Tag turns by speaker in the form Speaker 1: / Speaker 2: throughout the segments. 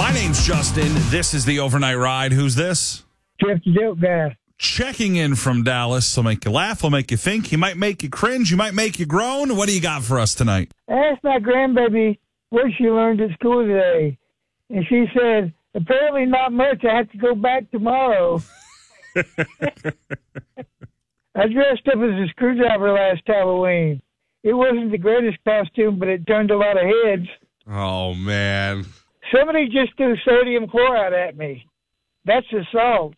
Speaker 1: My name's Justin. This is the Overnight Ride. Who's this?
Speaker 2: Jeff the Joke Guy.
Speaker 1: Checking in from Dallas. He'll make you laugh. He'll make you think. He might make you cringe. He might make you groan. What do you got for us tonight?
Speaker 2: I asked my grandbaby what she learned at school today, and she said, apparently not much. I have to go back tomorrow. I dressed up as a screwdriver last Halloween. It wasn't the greatest costume, but it turned a lot of heads.
Speaker 1: Oh, man.
Speaker 2: Somebody just threw sodium chloride at me. That's assault.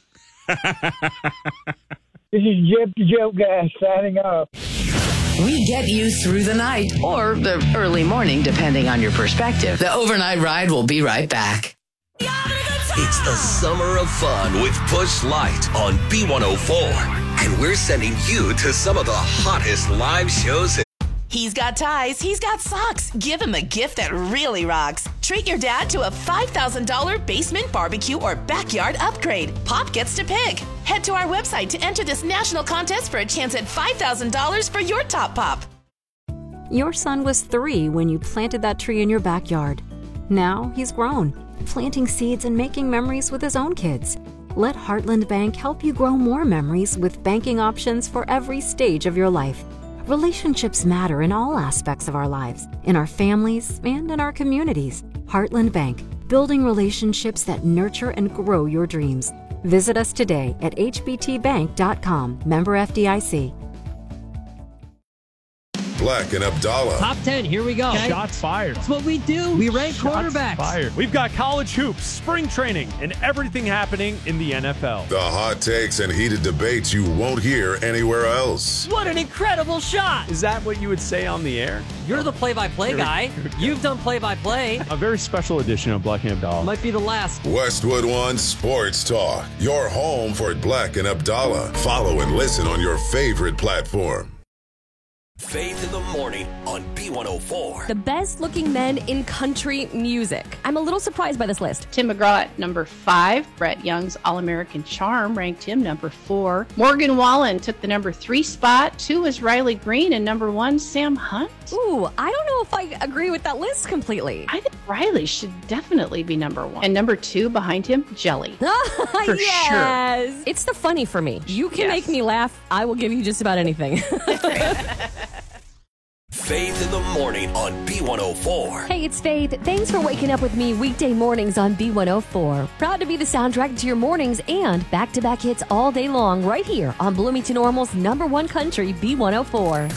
Speaker 2: This is Jeff the Joke Guy signing off.
Speaker 3: We get you through the night or the early morning, depending on your perspective. The Overnight Ride will be right back.
Speaker 4: It's the summer of fun with Busch Light on B104. And we're sending you to some of the hottest live shows.
Speaker 5: He's got ties, he's got socks. Give him a gift that really rocks. Treat your dad to a $5,000 basement barbecue or backyard upgrade. Pop gets to pick. Head to our website to enter this national contest for a chance at $5,000 for your top pop.
Speaker 6: Your son was 3 when you planted that tree in your backyard. Now he's grown, planting seeds and making memories with his own kids. Let Heartland Bank help you grow more memories with banking options for every stage of your life. Relationships matter in all aspects of our lives, in our families and in our communities. Heartland Bank, building relationships that nurture and grow your dreams. Visit us today at hbtbank.com. Member FDIC.
Speaker 7: Black and Abdallah.
Speaker 8: Top 10, here we go.
Speaker 9: Okay. Shots fired.
Speaker 8: That's what we do. We rank quarterbacks.
Speaker 9: Fired. We've got college hoops, spring training, and everything happening in the NFL.
Speaker 7: The hot takes and heated debates you won't hear anywhere else.
Speaker 8: What an incredible shot.
Speaker 9: Is that what you would say on the air?
Speaker 8: You're the play-by-play guy. You've done play-by-play.
Speaker 9: A very special edition of Black and Abdallah.
Speaker 8: Might be the last.
Speaker 7: Westwood One Sports Talk. Your home for Black and Abdallah. Follow and listen on your favorite platform.
Speaker 4: Faith in the Morning on B104.
Speaker 10: The best looking men in country music. I'm a little surprised by this list.
Speaker 11: Tim McGraw at number 5. Brett Young's All-American Charm ranked him number 4. Morgan Wallen took the number 3 spot. 2 is Riley Green, and number 1, Sam Hunt.
Speaker 10: Ooh, I don't know if I agree with that list completely.
Speaker 11: I think Riley should definitely be number 1. And number 2 behind him, Jelly. For
Speaker 10: yes.
Speaker 11: sure.
Speaker 10: It's the funny for me. You can make me laugh. I will give you just about anything.
Speaker 4: Faith in the Morning on B104.
Speaker 10: Hey, it's Faith. Thanks for waking up with me weekday mornings on B104. Proud to be the soundtrack to your mornings and back-to-back hits all day long right here on Bloomington Normal's #1 country, B104.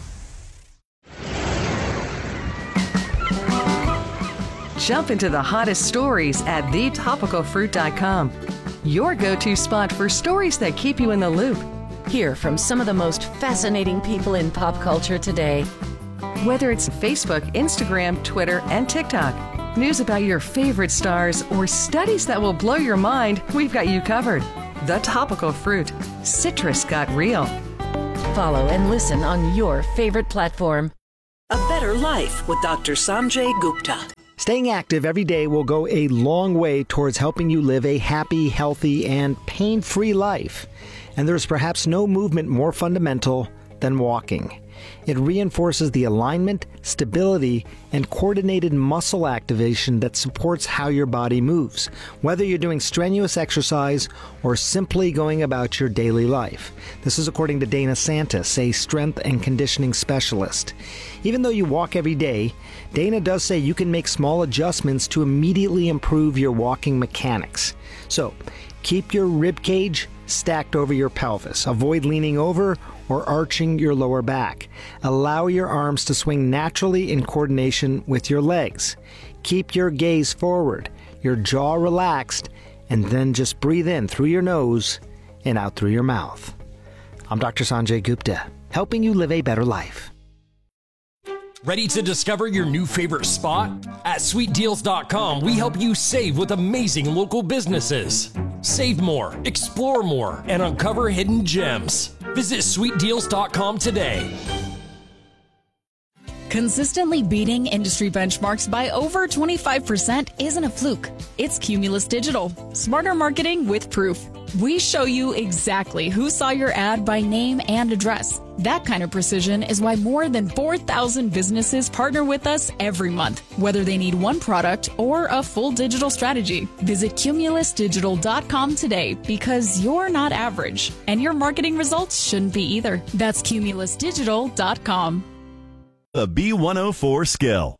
Speaker 3: Jump into the hottest stories at thetopicalfruit.com. Your go-to spot for stories that keep you in the loop. Hear from some of the most fascinating people in pop culture today. Whether it's Facebook, Instagram, Twitter, and TikTok, news about your favorite stars, or studies that will blow your mind, we've got you covered. The Topical Fruit. Citrus got real. Follow and listen on your favorite platform.
Speaker 12: A Better Life with Dr. Sanjay Gupta.
Speaker 13: Staying active every day will go a long way towards helping you live a happy, healthy, and pain-free life. And there's perhaps no movement more fundamental than walking. It reinforces the alignment, stability, and coordinated muscle activation that supports how your body moves, whether you're doing strenuous exercise or simply going about your daily life. This is according to Dana Santis, a strength and conditioning specialist. Even though you walk every day, Dana does say you can make small adjustments to immediately improve your walking mechanics. So, keep your rib cage stacked over your pelvis. Avoid leaning over or arching your lower back. Allow your arms to swing naturally in coordination with your legs. Keep your gaze forward, your jaw relaxed, and then just breathe in through your nose and out through your mouth. I'm Dr. Sanjay Gupta, helping you live a better life.
Speaker 14: Ready to discover your new favorite spot? At sweetdeals.com, we help you save with amazing local businesses. Save more, explore more, and uncover hidden gems. Visit sweetdeals.com today.
Speaker 15: Consistently beating industry benchmarks by over 25% isn't a fluke. It's Cumulus Digital. Smarter marketing with proof. We show you exactly who saw your ad by name and address. That kind of precision is why more than 4,000 businesses partner with us every month, whether they need one product or a full digital strategy. Visit cumulusdigital.com today because you're not average, and your marketing results shouldn't be either. That's cumulusdigital.com.
Speaker 16: The B104 skill.